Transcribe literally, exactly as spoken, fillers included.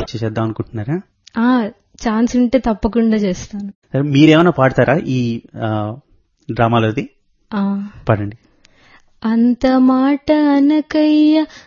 చేద్దాం అనుకుంటున్నారా? ఛాన్స్ ఉంటే తప్పకుండా చేస్తాను. మీరేమైనా పాడతారా ఈ డ్రామాలోది? పాడండి. అంత మాట అనకయ్య